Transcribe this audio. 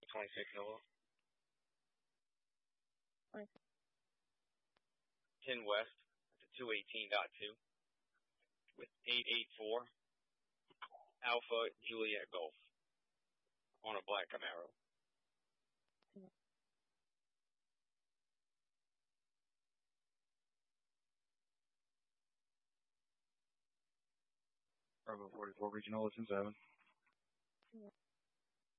26 Nova. Okay. 10 West. That's a 218.2 with 884 Alpha Juliet Golf on a black Camaro. Bravo 44 Regional, listen 7.